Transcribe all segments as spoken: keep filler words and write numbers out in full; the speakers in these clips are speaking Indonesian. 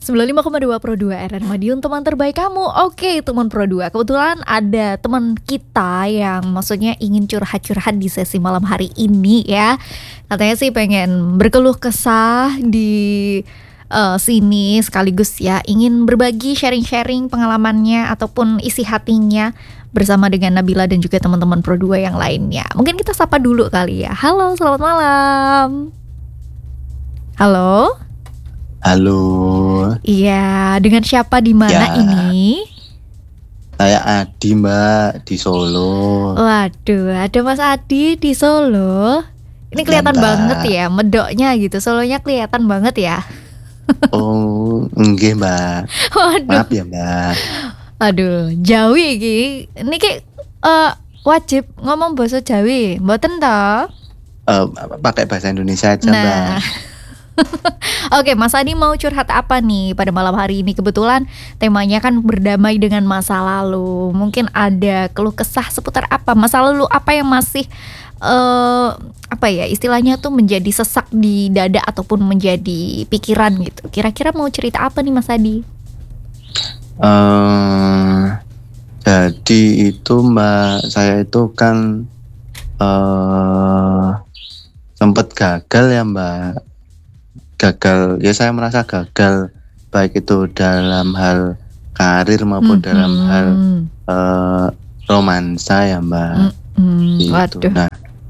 sembilan puluh lima koma dua Pro dua R R Madiun, teman terbaik kamu. Oke, teman Pro dua. Kebetulan ada teman kita yang maksudnya ingin curhat-curhat di sesi malam hari ini ya. Katanya sih pengen berkeluh kesah di uh, sini sekaligus ya ingin berbagi sharing-sharing pengalamannya ataupun isi hatinya bersama dengan Nabila dan juga teman-teman Pro dua yang lainnya. Mungkin kita sapa dulu kali ya. Halo, selamat malam. Halo. Halo. Iya, dengan siapa di mana Ya, ini? saya Adi Mbak di Solo. Waduh, ada Mas Adi di Solo. Ini Iya kelihatan Mbak. banget ya, medoknya gitu. Solonya kelihatan banget ya. Oh, enggak Mbak. Waduh, Maaf ya Mbak. aduh, Jawi iki. Ini kayak eh, wajib ngomong bahasa Jawi, mboten toh? Eh, pakai bahasa Indonesia aja Mbak. Nah, oke, Mas Adi mau curhat apa nih pada malam hari ini? Kebetulan temanya kan berdamai dengan masa lalu. Mungkin ada keluh kesah seputar apa? Masa lalu apa yang masih eh apa ya istilahnya tuh menjadi sesak di dada ataupun menjadi pikiran gitu. Kira-kira mau cerita apa nih Mas Adi? Eh, jadi itu Mbak, saya itu kan eh sempat gagal ya Mbak. Gagal, ya saya merasa gagal baik itu dalam hal karir maupun dalam hal Hmm, eh, romansa ya Mbak. hmm, Gitu. waduh. Nah,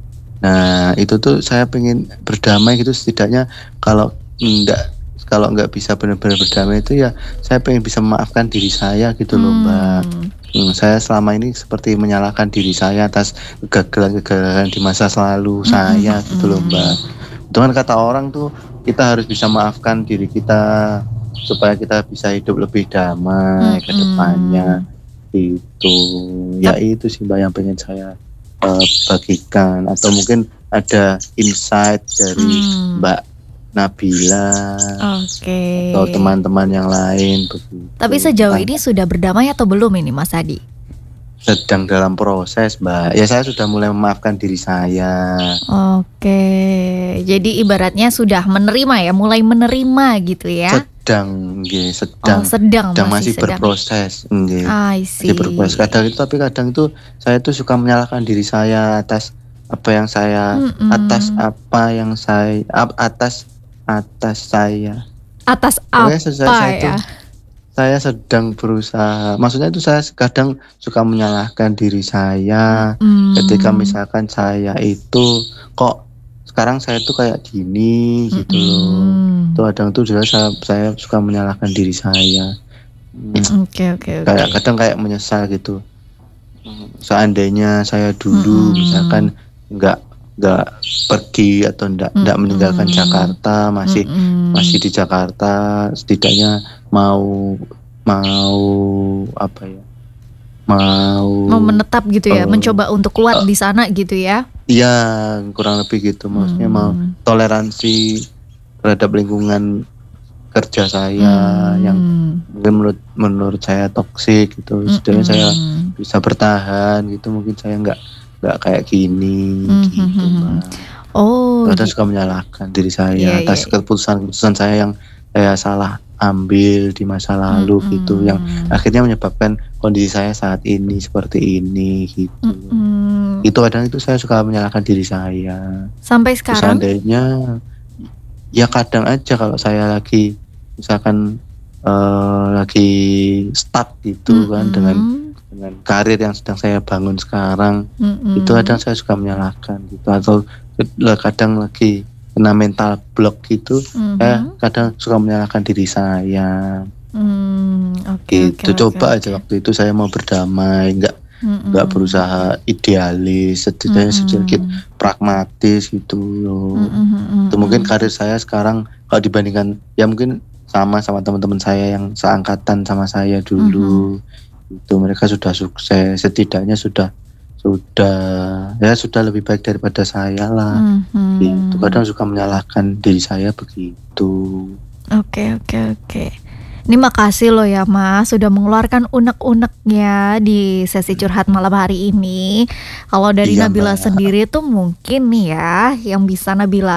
nah itu tuh saya pengen berdamai gitu setidaknya kalau enggak kalau enggak bisa benar-benar berdamai itu ya saya pengen bisa memaafkan diri saya gitu loh Mbak. Hmm, Hmm, saya selama ini seperti menyalahkan diri saya atas kegagalan-kegagalan di masa lalu hmm, saya hmm, gitu loh hmm. Mbak. Itu kan kata orang tuh kita harus bisa maafkan diri kita supaya kita bisa hidup lebih damai ke depannya. Itu ya itu sih Mbak yang pengen saya uh, bagikan atau mungkin ada insight dari Hmm, Mbak Nabila oke. atau teman-teman yang lain begitu. Tapi sejauh Tentang ini sudah berdamai atau belum ini Mas Adi? sedang dalam proses Mbak. Ya saya sudah mulai memaafkan diri saya. Oke, jadi ibaratnya sudah menerima ya, mulai menerima gitu ya. Sedang nggih, Oh, sedang sedang sedang masih masih sedang. berproses nggih. I Masih berproses. see. Kadang itu tapi kadang itu saya tuh suka menyalahkan diri saya atas apa yang saya atas Mm-mm. apa yang saya ap- atas atas saya. Atas Pokoknya saya, apa saya tuh ya? saya sedang berusaha. Maksudnya itu saya kadang suka menyalahkan diri saya ketika Mm. misalkan saya itu kok sekarang saya tuh kayak gini gitu loh. Mm-mm. Tuh kadang tuh jelas saya, saya suka menyalahkan diri saya. Hmm, Oke, oke, kayak oke. kadang kayak menyesal gitu. Hmm, Seandainya saya dulu Mm-mm. misalkan nggak nggak pergi atau nggak nggak meninggalkan Mm-mm. Jakarta, masih Mm-mm. masih di Jakarta, setidaknya mau mau apa ya? Mau Mau menetap gitu ya, eh, mencoba untuk kuat eh, di sana gitu ya. Iya, kurang lebih gitu. Maksudnya mau Hmm. toleransi terhadap lingkungan kerja saya yang Hmm. mungkin menurut menurut saya toksik gitu. Setidaknya saya Mm-mm. bisa bertahan gitu. Mungkin saya nggak nggak kayak gini gitu, Mm-mm. Mbak. Oh, Kadang gitu. suka menyalahkan diri saya Iya, iya, atas iya. keputusan-keputusan saya yang saya salah ambil di masa lalu gitu, yang Mm-mm. akhirnya menyebabkan kondisi saya saat ini seperti ini gitu. Mm-mm. Itu kadang itu saya suka menyalahkan diri saya. Sampai Terus sekarang? seandainya ya kadang aja kalau saya lagi misalkan eh, lagi stuck gitu kan dengan Mm-mm. dengan karir yang sedang saya bangun sekarang, Mm-mm. itu kadang saya suka menyalahkan gitu, atau kadang lagi kena mental block gitu, saya Mhm. kadang suka menyalahkan diri saya Hmm, oke, oke, gitu. oke, Coba oke. aja waktu itu saya mau berdamai, nggak nggak Mm-mm. berusaha idealis, setidaknya sedikit Mm-mm. pragmatis gitu loh. Mm-mm. Itu mungkin Mm-mm. karir saya sekarang kalau dibandingkan ya mungkin sama sama teman-teman saya yang seangkatan sama saya dulu, itu mereka sudah sukses, setidaknya sudah sudah ya sudah lebih baik daripada saya lah. Mhm. Gitu. Kadang suka menyalahkan diri saya begitu. Oke, oke, oke. Ini makasih loh ya Mas, sudah mengeluarkan unek-uneknya di sesi curhat malam hari ini. Kalau dari Iya Nabila Mbak. sendiri tuh mungkin nih ya, yang bisa Nabila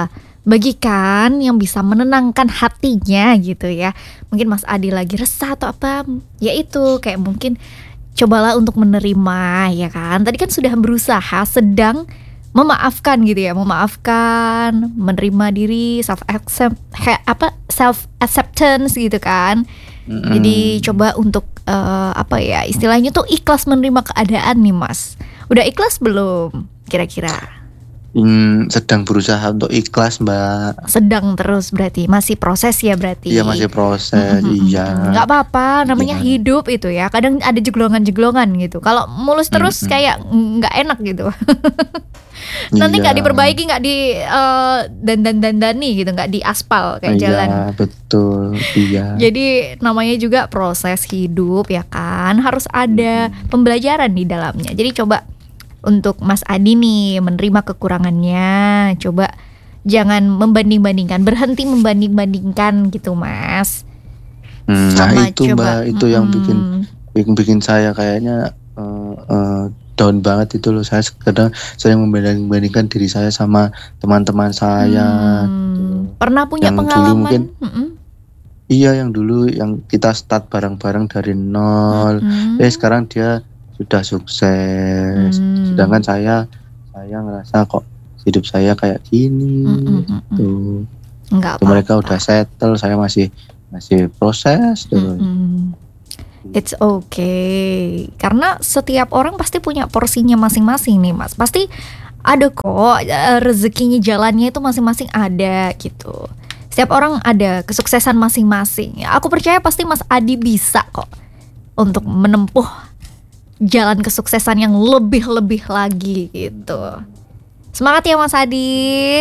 bagikan yang bisa menenangkan hatinya gitu ya. Mungkin Mas Adi lagi resah atau apa, ya itu kayak mungkin cobalah untuk menerima ya kan. Tadi kan sudah berusaha sedang memaafkan gitu ya, memaafkan, menerima diri, self accept apa self acceptance gitu kan. Mm-mm. Jadi coba untuk uh, apa ya istilahnya tuh ikhlas menerima keadaan nih Mas. Udah ikhlas belum kira-kira? Hmm, sedang berusaha untuk ikhlas Mbak. Sedang terus berarti masih proses ya berarti. Iya masih proses. Mm-mm. Iya. Nggak apa-apa, namanya Iya. hidup itu ya. Kadang ada jeglongan-jeglongan gitu. Kalau mulus terus Mm-mm. kayak nggak enak gitu. Nanti nggak Iya. diperbaiki, nggak di uh, dandan-dandani gitu, nggak di aspal kayak Iya, jalan. betul. Iya. Jadi namanya juga proses hidup ya kan, harus ada Mm-mm. pembelajaran di dalamnya. Jadi coba untuk Mas Adi nih menerima kekurangannya, coba jangan membanding-bandingkan, berhenti membanding-bandingkan gitu Mas. Hmm, nah Sama itu coba, Mbak, itu yang bikin mm-mm. bikin bikin saya kayaknya eh, eh, down banget itu loh. Saya kadang sering membanding-bandingkan diri saya sama teman-teman saya. Hmm, gitu. Pernah punya Yang dulu pengalaman? mungkin- Mm-mm. Iya, yang dulu yang kita start bareng-bareng dari nol. Mm-mm. Eh sekarang dia sudah sukses. Hmm. Sedangkan saya saya ngerasa kok hidup saya kayak gini. Mm-mm-mm. Tuh. Nggak Mereka apa-apa. udah settle, saya masih masih proses terus. Mm-mm. It's okay. Karena setiap orang pasti punya porsinya masing-masing nih Mas. Pasti ada kok eh, rezekinya, jalannya itu masing-masing ada gitu. Setiap orang ada kesuksesan masing-masing. Ya, aku percaya pasti Mas Adi bisa kok untuk menempuh jalan kesuksesan yang lebih-lebih lagi gitu. Semangat ya Mas Adi.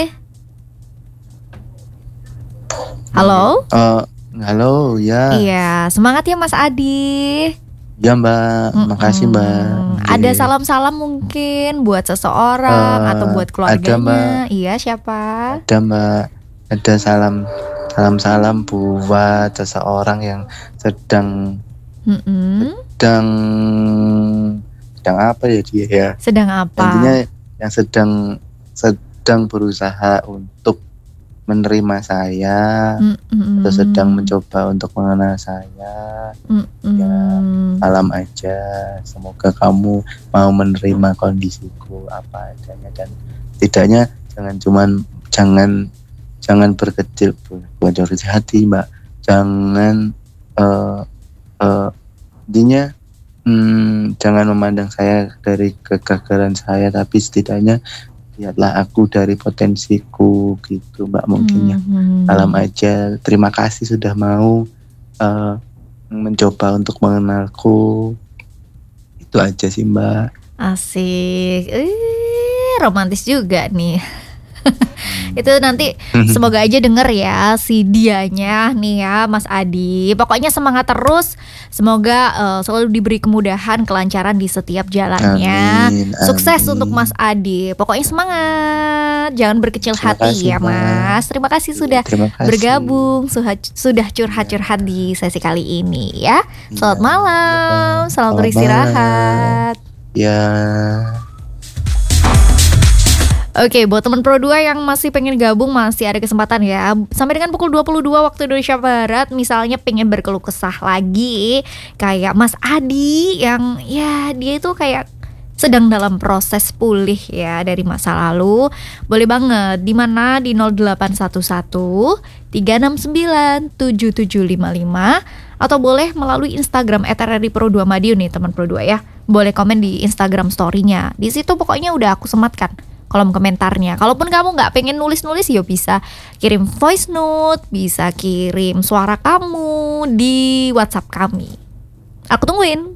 Halo? Eh, halo, ya. Iya, semangat ya Mas Adi. Ya Mbak, makasih Mbak. Mm-mm. Oke. Ada salam-salam mungkin buat seseorang Eh, atau buat ada, keluarganya. Iya, siapa? Ada Mbak, ada salam salam-salam buat seseorang yang sedang Mm-mm. sedang sedang apa ya dia ya? Sedang apa? Intinya yang sedang sedang berusaha untuk menerima saya Mm-mm. atau sedang mencoba untuk mengenal saya. Mm-mm. Ya, salam aja. Semoga kamu mau menerima kondisiku apa adanya dan tidaknya jangan cuman jangan jangan berkecil bocor di hati Mbak. Jangan eh eh, intinya hmm, jangan memandang saya dari kegagalan saya, tapi setidaknya lihatlah aku dari potensiku gitu Mbak, mungkin ya. Mhm. Salam aja, terima kasih sudah mau eh, mencoba untuk mengenalku. Itu aja sih Mbak. Asik. Ih, romantis juga nih. Itu nanti semoga aja denger ya si dianya nih ya Mas Adi. Pokoknya semangat terus. Semoga eh, selalu diberi kemudahan, kelancaran di setiap jalannya. Amin, Sukses amin. untuk Mas Adi. Pokoknya semangat. Jangan berkecil Terima hati kasih, ya Mbak. Mas. Terima kasih sudah Terima kasih. bergabung, suha- sudah curhat-curhat di sesi kali ini ya. Selamat Iya, malam, iya, Mbak. selamat Selamat beristirahat. Ya. Oke, buat teman Pro dua yang masih pengen gabung masih ada kesempatan ya. Sampai dengan pukul dua puluh dua waktu Indonesia Barat, misalnya pengen berkeluh kesah lagi kayak Mas Adi yang ya dia itu kayak sedang dalam proses pulih ya dari masa lalu. Boleh banget di mana di nol delapan satu satu tiga enam sembilan tujuh tujuh lima lima atau boleh melalui Instagram et r r i pro dua madiun nih teman Pro dua ya. Boleh komen di Instagram story-nya. Di situ pokoknya udah aku sematkan kolom komentarnya. Kalaupun kamu nggak pengen nulis-nulis, ya bisa kirim voice note, bisa kirim suara kamu di WhatsApp kami. Aku tungguin.